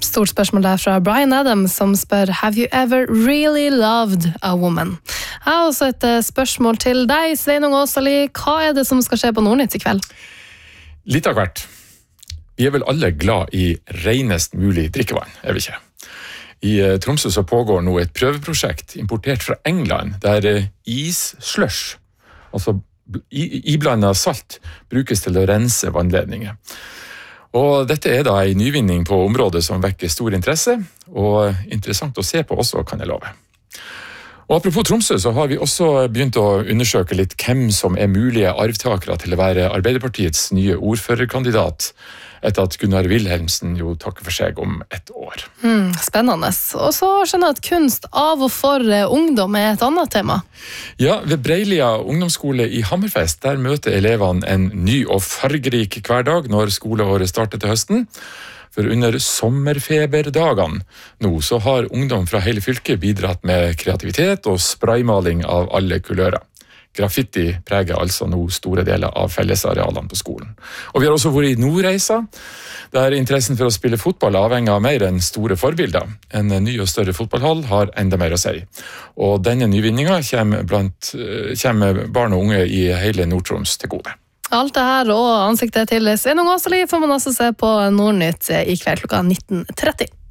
Stort spørsmål der fra Brian Adams som spør Have you ever really loved a woman? Jeg har også et spørsmål til deg, Sveinung Åsali. Hva det som skal skje på Nordnytt i kveld? Litt av hvert. Vi vel alle glad i renest mulig drikkevann, vi ikke? I Tromsø så pågår nå et prøveprosjekt importert fra England, der is-slush, altså iblandet salt, brukes til å rense vannledninger. Og dette da en nyvinning på området som vekker stor interesse, og interessant å se på også, kan jeg love. Og apropos Tromsø, så har vi også begynt å undersøke litt hvem som mulige arvtakere til å være Arbeiderpartiets nye ordførerkandidat, etter at Gunnar Wilhelmsen jo takker for seg om et år. Spennende. Og så skjønner jeg at kunst av og for ungdom et annet tema. Ja, ved Breilia ungdomsskole i Hammerfest, der møter elevene en ny og fargerik hverdag når skoleåret starter til høsten. For under sommerfeberdagene nå så har ungdom fra hele fylket bidratt med kreativitet og spraymaling av alle kulører. Graffiti preger altså nå store deler av fellesarealene på skolen. Og vi har også vært i Nordreisa, der interessen for å spille fotball avhenger av mer enn store forbilder. En ny og større fotballhall har enda mer å si. Og denne nyvinningen kommer barn og unge i hele Nord-Troms til gode. Alt det her og ansiktet til Sveinung Åsali får man altså se på Nordnytt i kveld klokka 19:30.